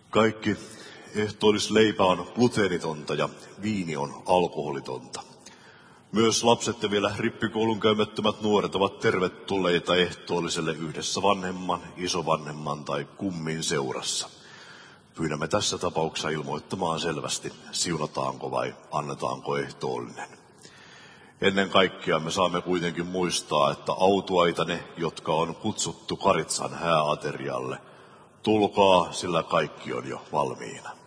Kaikki ehtoollisleipä on gluteenitonta ja viini on alkoholitonta. Myös lapset ja vielä rippikoulun käymättömät nuoret ovat tervetulleita ehtoolliselle yhdessä vanhemman, isovanhemman tai kummin seurassa. Pyydämme tässä tapauksessa ilmoittamaan selvästi, siunataanko vai annetaanko ehtoollinen. Ennen kaikkea me saamme kuitenkin muistaa, että autuaita ne, jotka on kutsuttu Karitsan hääaterialle. Tulkaa, sillä kaikki on jo valmiina.